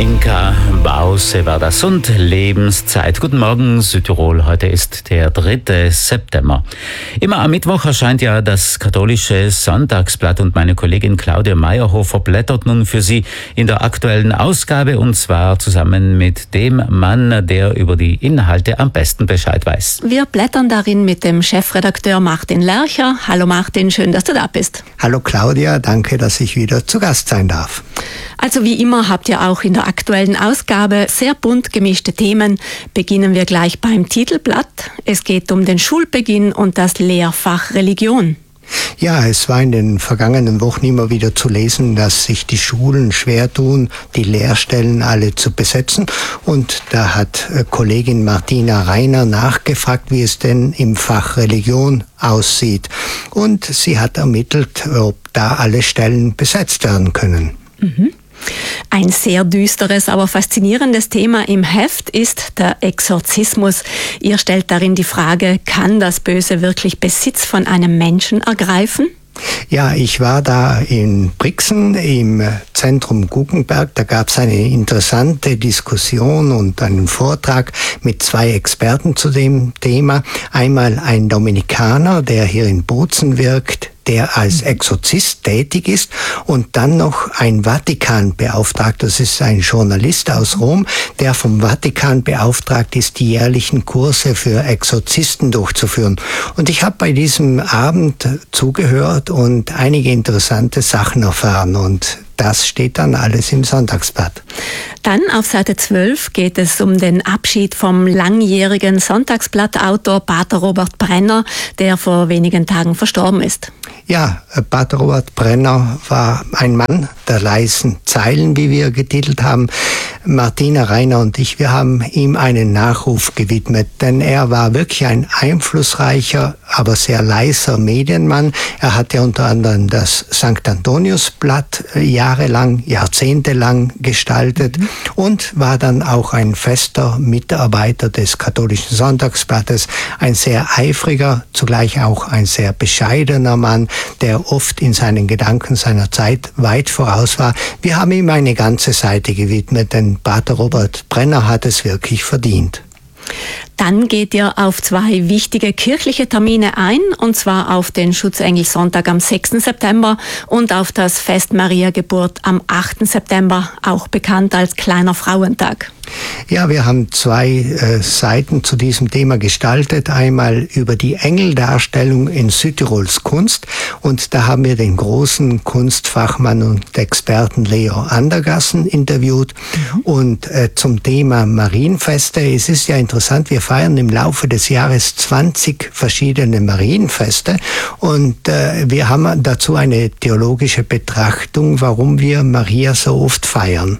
Inka Bause war das und Lebenszeit. Guten Morgen Südtirol, heute ist der 3. September. Immer am Mittwoch erscheint ja das katholische Sonntagsblatt und meine Kollegin Claudia Meyerhofer blättert nun für Sie in der aktuellen Ausgabe und zwar zusammen mit dem Mann, der über die Inhalte am besten Bescheid weiß. Wir blättern darin mit dem Chefredakteur Martin Lercher. Hallo Martin, schön, dass du da bist. Hallo Claudia, danke, dass ich wieder zu Gast sein darf. Also wie immer habt ihr auch in der aktuellen Ausgabe sehr bunt gemischte Themen. Beginnen wir gleich beim Titelblatt. Es geht um den Schulbeginn und das Lehrfach Religion. Ja, es war in den vergangenen Wochen immer wieder zu lesen, dass sich die Schulen schwer tun, die Lehrstellen alle zu besetzen. Und da hat Kollegin Martina Reiner nachgefragt, wie es denn im Fach Religion aussieht. Und sie hat ermittelt, ob da alle Stellen besetzt werden können. Ein sehr düsteres, aber faszinierendes Thema im Heft ist der Exorzismus. Ihr stellt darin die Frage, kann das Böse wirklich Besitz von einem Menschen ergreifen? Ja, ich war da in Brixen im Zentrum Guggenberg. Da gab es eine interessante Diskussion und einen Vortrag mit 2 Experten zu dem Thema. Einmal ein Dominikaner, der hier in Bozen wirkt, der als Exorzist tätig ist, und dann noch ein Vatikanbeauftragter, das ist ein Journalist aus Rom, der vom Vatikan beauftragt ist, die jährlichen Kurse für Exorzisten durchzuführen. Und ich habe bei diesem Abend zugehört und einige interessante Sachen erfahren, und das steht dann alles im Sonntagsblatt. Dann auf Seite 12 geht es um den Abschied vom langjährigen Sonntagsblattautor Pater Robert Brenner, der vor wenigen Tagen verstorben ist. Ja, Pater Robert Brenner war ein Mann der leisen Zeilen, wie wir getitelt haben. Martina Reiner und ich, wir haben ihm einen Nachruf gewidmet, denn er war wirklich ein einflussreicher, aber sehr leiser Medienmann. Er hat ja unter anderem das St. Antoniusblatt jahrzehntelang gestaltet und war dann auch ein fester Mitarbeiter des katholischen Sonntagsblattes, ein sehr eifriger, zugleich auch ein sehr bescheidener Mann, der oft in seinen Gedanken seiner Zeit weit voraus war. Wir haben ihm eine ganze Seite gewidmet, denn Pater Robert Brenner hat es wirklich verdient. Dann geht ihr auf 2 wichtige kirchliche Termine ein, und zwar auf den Schutzengelssonntag am 6. September und auf das Fest Maria Geburt am 8. September, auch bekannt als Kleiner Frauentag. Ja, wir haben 2 Seiten zu diesem Thema gestaltet. Einmal über die Engeldarstellung in Südtirols Kunst, und da haben wir den großen Kunstfachmann und Experten Leo Andergassen interviewt. Und zum Thema Marienfeste, es ist ja interessant, wir feiern im Laufe des Jahres 20 verschiedene Marienfeste, und wir haben dazu eine theologische Betrachtung, warum wir Maria so oft feiern.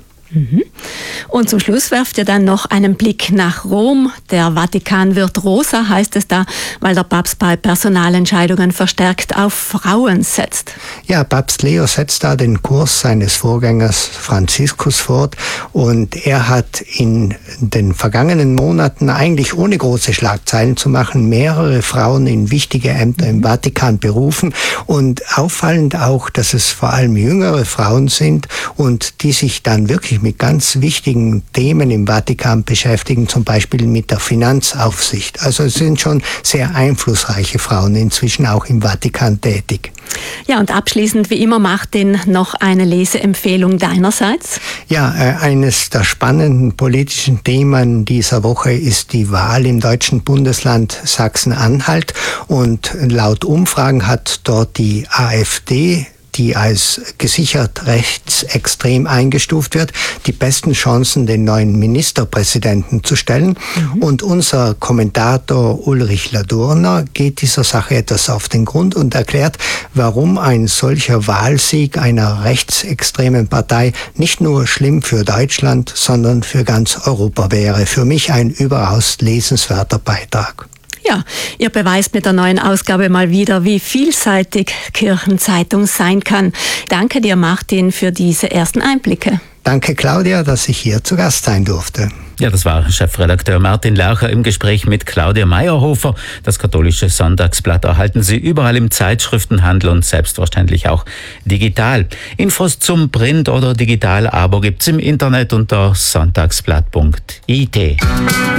Und zum Schluss werft ihr dann noch einen Blick nach Rom. Der Vatikan wird rosa, heißt es da, weil der Papst bei Personalentscheidungen verstärkt auf Frauen setzt. Ja, Papst Leo setzt da den Kurs seines Vorgängers Franziskus fort, und er hat in den vergangenen Monaten eigentlich ohne große Schlagzeilen zu machen mehrere Frauen in wichtige Ämter im Vatikan berufen, und auffallend auch, dass es vor allem jüngere Frauen sind und die sich dann wirklich mit ganz wichtigen Themen im Vatikan beschäftigen, zum Beispiel mit der Finanzaufsicht. Also es sind schon sehr einflussreiche Frauen inzwischen auch im Vatikan tätig. Ja, und abschließend wie immer, Martin, noch eine Leseempfehlung deinerseits? Ja, eines der spannenden politischen Themen dieser Woche ist die Wahl im deutschen Bundesland Sachsen-Anhalt, und laut Umfragen hat dort die AfD, die als gesichert rechtsextrem eingestuft wird, die besten Chancen, den neuen Ministerpräsidenten zu stellen. Und unser Kommentator Ulrich Ladurner geht dieser Sache etwas auf den Grund und erklärt, warum ein solcher Wahlsieg einer rechtsextremen Partei nicht nur schlimm für Deutschland, sondern für ganz Europa wäre. Für mich ein überaus lesenswerter Beitrag. Ja, ihr beweist mit der neuen Ausgabe mal wieder, wie vielseitig Kirchenzeitung sein kann. Danke dir, Martin, für diese ersten Einblicke. Danke, Claudia, dass ich hier zu Gast sein durfte. Ja, das war Chefredakteur Martin Lercher im Gespräch mit Claudia Meyerhofer. Das katholische Sonntagsblatt erhalten Sie überall im Zeitschriftenhandel und selbstverständlich auch digital. Infos zum Print- oder Digital-Abo gibt's im Internet unter sonntagsblatt.it.